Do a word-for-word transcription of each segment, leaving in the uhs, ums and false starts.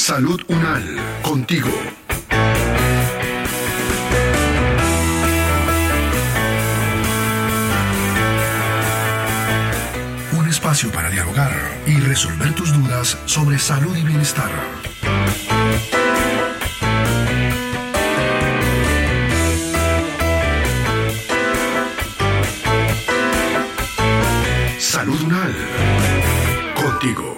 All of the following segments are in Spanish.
Salud Unal, contigo. Un espacio para dialogar y resolver tus dudas sobre salud y bienestar. Salud Unal, contigo.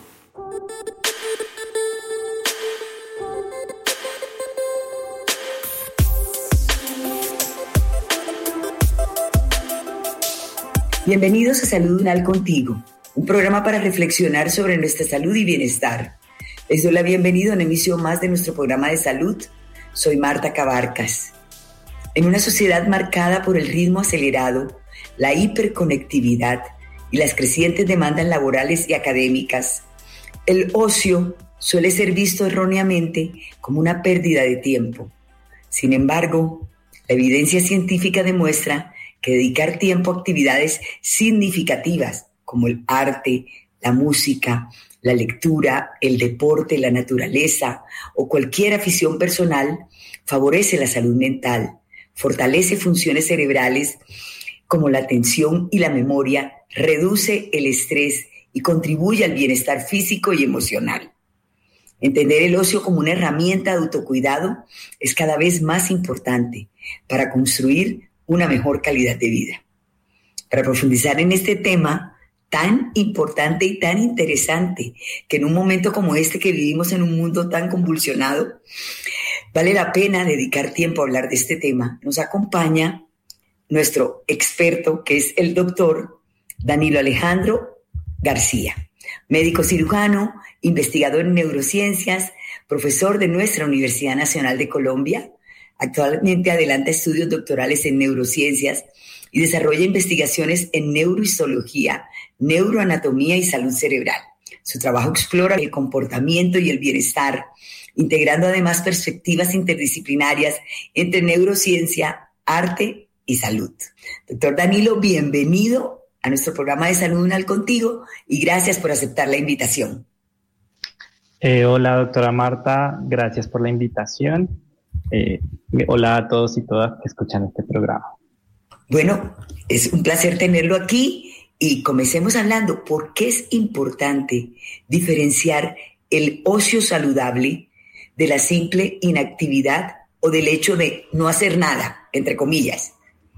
Bienvenidos a Salud Unal Contigo, un programa para reflexionar sobre nuestra salud y bienestar. Les doy la bienvenida a una emisión más de nuestro programa de salud. Soy Marta Cabarcas. En una sociedad marcada por el ritmo acelerado, la hiperconectividad y las crecientes demandas laborales y académicas, el ocio suele ser visto erróneamente como una pérdida de tiempo. Sin embargo, la evidencia científica demuestra que dedicar tiempo a actividades significativas como el arte, la música, la lectura, el deporte, la naturaleza o cualquier afición personal favorece la salud mental, fortalece funciones cerebrales como la atención y la memoria, reduce el estrés y contribuye al bienestar físico y emocional. Entender el ocio como una herramienta de autocuidado es cada vez más importante para construir una mejor calidad de vida. Para profundizar en este tema tan importante y tan interesante, que en un momento como este que vivimos en un mundo tan convulsionado, vale la pena dedicar tiempo a hablar de este tema, nos acompaña nuestro experto, que es el doctor Danilo Alejandro García, médico cirujano, investigador en neurociencias, profesor de nuestra Universidad Nacional de Colombia. Actualmente adelanta estudios doctorales en neurociencias y desarrolla investigaciones en neurohistología, neuroanatomía y salud cerebral. Su trabajo explora el comportamiento y el bienestar, integrando además perspectivas interdisciplinarias entre neurociencia, arte y salud. Doctor Danilo, bienvenido a nuestro programa de Salud Unal Contigo y gracias por aceptar la invitación. Eh, hola, doctora Marta, gracias por la invitación. Eh, hola a todos y todas que escuchan este programa. Bueno, es un placer tenerlo aquí y comencemos hablando por qué es importante diferenciar el ocio saludable de la simple inactividad o del hecho de no hacer nada, entre comillas.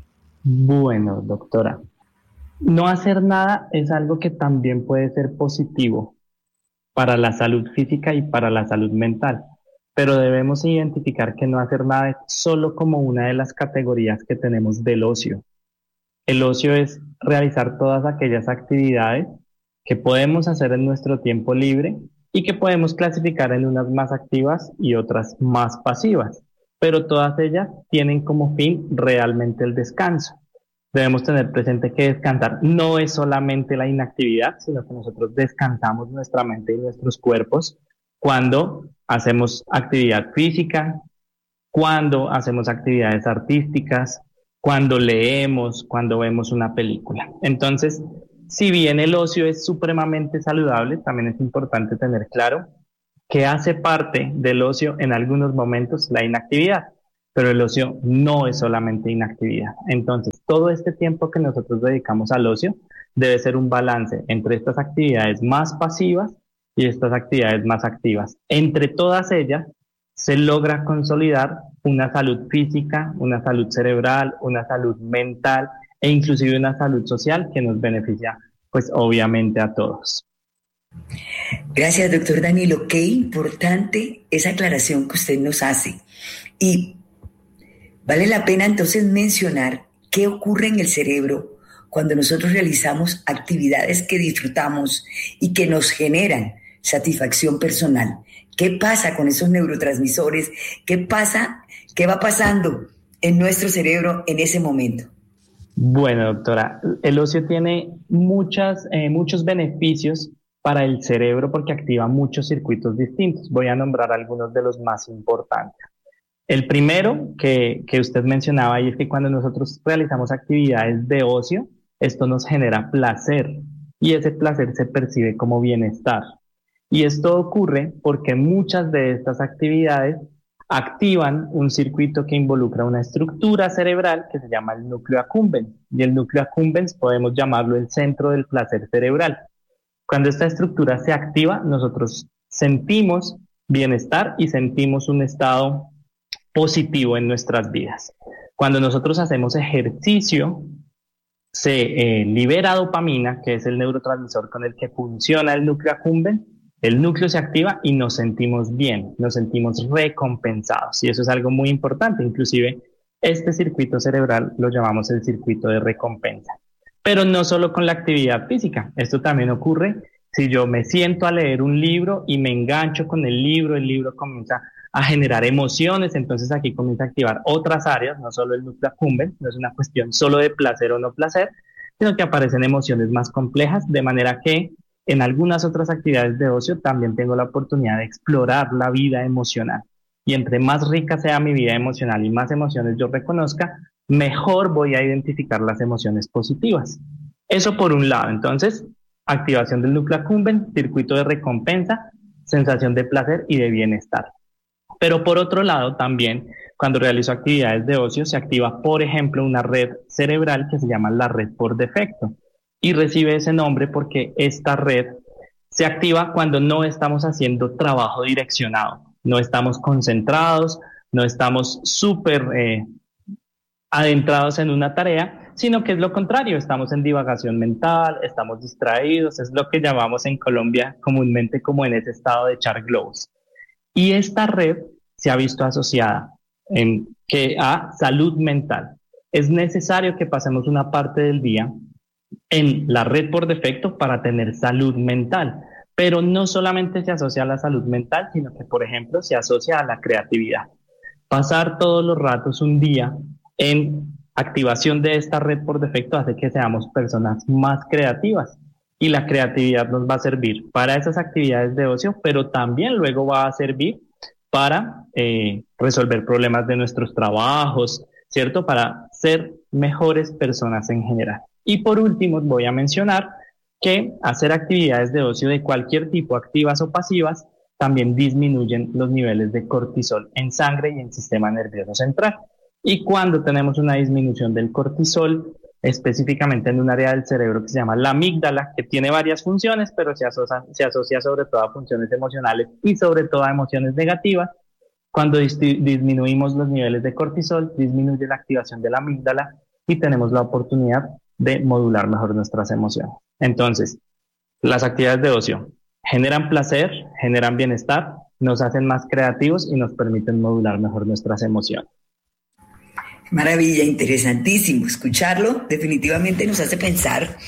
Bueno, doctora, no hacer nada es algo que también puede ser positivo para la salud física y para la salud mental. Pero debemos identificar que no hacer nada es solo como una de las categorías que tenemos del ocio. El ocio es realizar todas aquellas actividades que podemos hacer en nuestro tiempo libre y que podemos clasificar en unas más activas y otras más pasivas, pero todas ellas tienen como fin realmente el descanso. Debemos tener presente que descansar no es solamente la inactividad, sino que nosotros descansamos nuestra mente y nuestros cuerpos cuando hacemos actividad física, cuando hacemos actividades artísticas, cuando leemos, cuando vemos una película. Entonces, si bien el ocio es supremamente saludable, también es importante tener claro que hace parte del ocio en algunos momentos la inactividad, pero el ocio no es solamente inactividad. Entonces, todo este tiempo que nosotros dedicamos al ocio debe ser un balance entre estas actividades más pasivas y estas actividades más activas. Entre todas ellas se logra consolidar una salud física, una salud cerebral, una salud mental e inclusive una salud social que nos beneficia, pues obviamente a todos. Gracias, doctor Danilo. Qué importante esa aclaración que usted nos hace. Y vale la pena entonces mencionar qué ocurre en el cerebro cuando nosotros realizamos actividades que disfrutamos y que nos generan satisfacción personal. ¿Qué pasa con esos neurotransmisores? ¿Qué pasa? ¿Qué va pasando en nuestro cerebro en ese momento? Bueno, doctora, el ocio tiene muchas, eh, muchos beneficios para el cerebro porque activa muchos circuitos distintos. Voy a nombrar algunos de los más importantes. El primero que, que usted mencionaba y es que cuando nosotros realizamos actividades de ocio, esto nos genera placer y ese placer se percibe como bienestar. Y esto ocurre porque muchas de estas actividades activan un circuito que involucra una estructura cerebral que se llama el núcleo accumbens. Y el núcleo accumbens podemos llamarlo el centro del placer cerebral. Cuando esta estructura se activa, nosotros sentimos bienestar y sentimos un estado positivo en nuestras vidas. Cuando nosotros hacemos ejercicio, se eh, libera dopamina, que es el neurotransmisor con el que funciona el núcleo accumbens. El núcleo se activa y nos sentimos bien, nos sentimos recompensados. Y eso es algo muy importante. Inclusive, este circuito cerebral lo llamamos el circuito de recompensa. Pero no solo con la actividad física. Esto también ocurre si yo me siento a leer un libro y me engancho con el libro, el libro comienza a generar emociones, entonces aquí comienza a activar otras áreas, no solo el núcleo accumbens, no es una cuestión solo de placer o no placer, sino que aparecen emociones más complejas, de manera que en algunas otras actividades de ocio también tengo la oportunidad de explorar la vida emocional. Y entre más rica sea mi vida emocional y más emociones yo reconozca, mejor voy a identificar las emociones positivas. Eso por un lado. Entonces, activación del núcleo accumbens, circuito de recompensa, sensación de placer y de bienestar. Pero por otro lado también, cuando realizo actividades de ocio, se activa, por ejemplo, una red cerebral que se llama la red por defecto. Y recibe ese nombre porque esta red se activa cuando no estamos haciendo trabajo direccionado, no estamos concentrados, no estamos súper eh, adentrados en una tarea, sino que es lo contrario, estamos en divagación mental, estamos distraídos, es lo que llamamos en Colombia comúnmente como en ese estado de echar globos. Y esta red se ha visto asociada en que a salud mental. Es necesario que pasemos una parte del día en la red por defecto para tener salud mental, pero no solamente se asocia a la salud mental, sino que, por ejemplo, se asocia a la creatividad. Pasar todos los ratos un día en activación de esta red por defecto hace que seamos personas más creativas, y la creatividad nos va a servir para esas actividades de ocio, pero también luego va a servir para eh, resolver problemas de nuestros trabajos, ¿cierto? Para ser mejores personas en general. Y por último, voy a mencionar que hacer actividades de ocio de cualquier tipo, activas o pasivas, también disminuyen los niveles de cortisol en sangre y en sistema nervioso central. Y cuando tenemos una disminución del cortisol, específicamente en un área del cerebro que se llama la amígdala, que tiene varias funciones, pero se asocia, se asocia sobre todo a funciones emocionales y sobre todo a emociones negativas. Cuando dis- disminuimos los niveles de cortisol, disminuye la activación de la amígdala y tenemos la oportunidad de modular mejor nuestras emociones. Entonces, las actividades de ocio generan placer, generan bienestar, nos hacen más creativos y nos permiten modular mejor nuestras emociones. Maravilla, interesantísimo. Escucharlo definitivamente nos hace pensar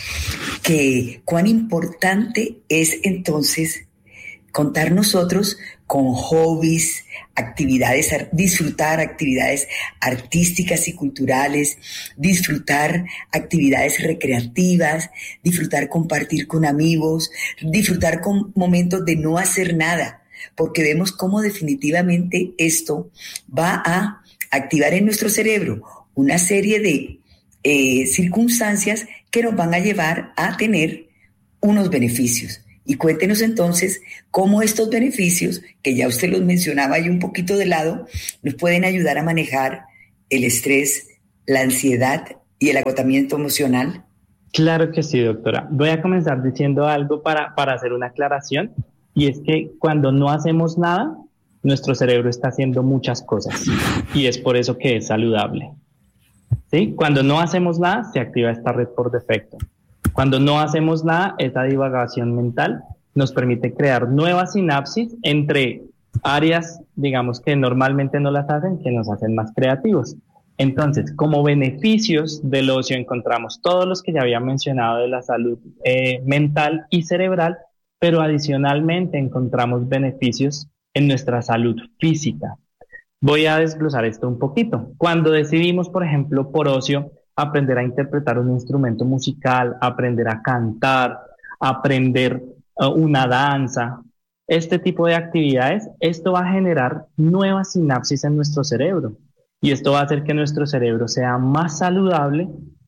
que cuán importante es entonces contar nosotros con hobbies, actividades, disfrutar actividades artísticas y culturales, disfrutar actividades recreativas, disfrutar compartir con amigos, disfrutar con momentos de no hacer nada, porque vemos cómo definitivamente esto va a activar en nuestro cerebro una serie de eh, circunstancias que nos van a llevar a tener unos beneficios. Y cuéntenos entonces cómo estos beneficios, que ya usted los mencionaba ahí un poquito de lado, nos pueden ayudar a manejar el estrés, la ansiedad y el agotamiento emocional. Claro que sí, doctora. Voy a comenzar diciendo algo para, para hacer una aclaración, y es que cuando no hacemos nada, nuestro cerebro está haciendo muchas cosas, y es por eso que es saludable. ¿Sí? Cuando no hacemos nada, se activa esta red por defecto. Cuando no hacemos nada, esa divagación mental nos permite crear nuevas sinapsis entre áreas, digamos, que normalmente no las hacen, que nos hacen más creativos. Entonces, como beneficios del ocio encontramos todos los que ya había mencionado de la salud eh, mental y cerebral, pero adicionalmente encontramos beneficios en nuestra salud física. Voy a desglosar esto un poquito. Cuando decidimos, por ejemplo, por ocio, aprender a interpretar un instrumento musical, aprender a cantar, aprender uh, una danza, este tipo de actividades, esto va a generar nuevas sinapsis en nuestro cerebro, y esto va a hacer que nuestro cerebro sea más saludable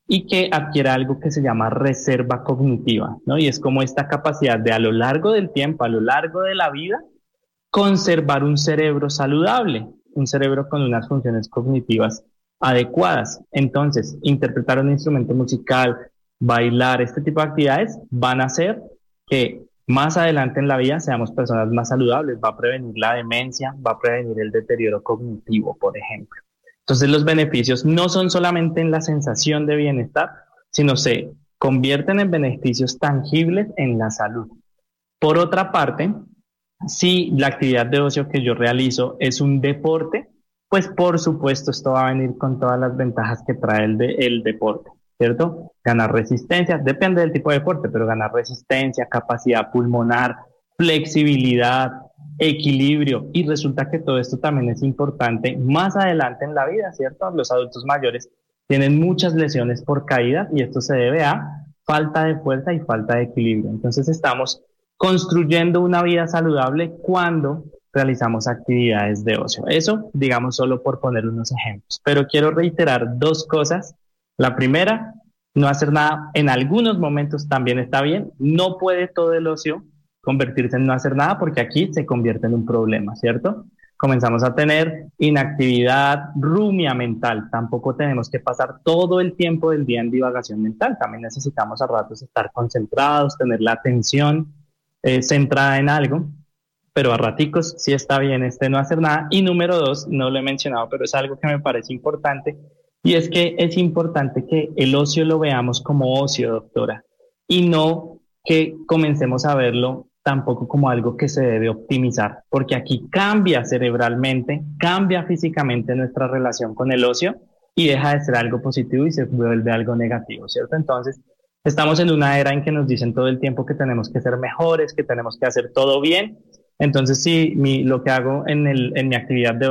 y que adquiere algo que se llama reserva cognitiva, ¿no? Y es como esta capacidad de a lo largo del tiempo, a lo largo de la vida, conservar un cerebro saludable, un cerebro con unas funciones cognitivas adecuadas. Entonces, interpretar un instrumento musical, bailar, este tipo de actividades van a hacer que más adelante en la vida seamos personas más saludables, va a prevenir la demencia, va a prevenir el deterioro cognitivo, por ejemplo. Entonces, los beneficios no son solamente en la sensación de bienestar, sino se convierten en beneficios tangibles en la salud. Por otra parte, si la actividad de ocio que yo realizo es un deporte, pues por supuesto esto va a venir con todas las ventajas que trae el, de, el deporte, ¿cierto? Ganar resistencia, depende del tipo de deporte, pero ganar resistencia, capacidad pulmonar, flexibilidad, equilibrio, y resulta que todo esto también es importante más adelante en la vida, ¿cierto? Los adultos mayores tienen muchas lesiones por caídas y esto se debe a falta de fuerza y falta de equilibrio. Entonces estamos construyendo una vida saludable cuando realizamos actividades de ocio. Eso, digamos, solo por poner unos ejemplos. Pero quiero reiterar dos cosas. La primera, no hacer nada en algunos momentos también está bien. No puede todo el ocio convertirse en no hacer nada porque aquí se convierte en un problema, ¿cierto? Comenzamos a tener inactividad, rumia mental. Tampoco tenemos que pasar todo el tiempo del día en divagación mental. También necesitamos a ratos estar concentrados, tener la atención eh, centrada en algo. Pero a raticos sí está bien este no hacer nada. Y número dos, no lo he mencionado, pero es algo que me parece importante, y es que es importante que el ocio lo veamos como ocio, doctora, y no que comencemos a verlo tampoco como algo que se debe optimizar, porque aquí cambia cerebralmente, cambia físicamente nuestra relación con el ocio y deja de ser algo positivo y se vuelve algo negativo, ¿cierto? Entonces, estamos en una era en que nos dicen todo el tiempo que tenemos que ser mejores, que tenemos que hacer todo bien. Entonces, sí, mi, lo que hago en, el, en mi actividad de